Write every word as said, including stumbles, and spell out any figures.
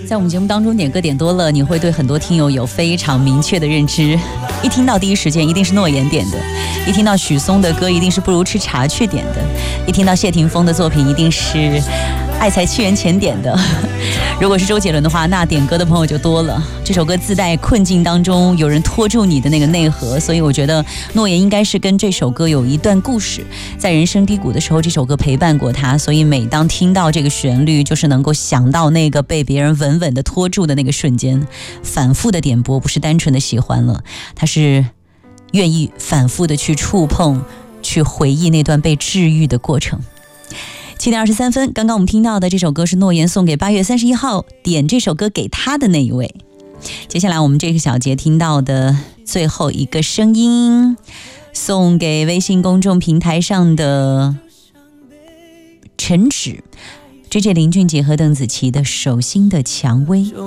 在我们节目当中点歌点多了，你会对很多听友有非常明确的认知。一听到第一时间一定是诺言点的，一听到许嵩的歌一定是不如吃茶去点的，一听到谢霆锋的作品一定是爱才七元钱点的。如果是周杰伦的话，那点歌的朋友就多了。这首歌自带困境当中有人拖住你的那个内核，所以我觉得诺言应该是跟这首歌有一段故事，在人生低谷的时候这首歌陪伴过他，所以每当听到这个旋律就是能够想到那个被别人稳稳的拖住的那个瞬间。反复的点播不是单纯的喜欢了，他是愿意反复的去触碰，去回忆那段被治愈的过程。七点二十三分，刚刚我们听到的这首歌是诺言送给八月三十一号点这首歌给他的那一位。接下来我们这个小节听到的最后一个声音，送给微信公众平台上的陈芷，J J 林俊杰和邓紫棋的手心的蔷薇。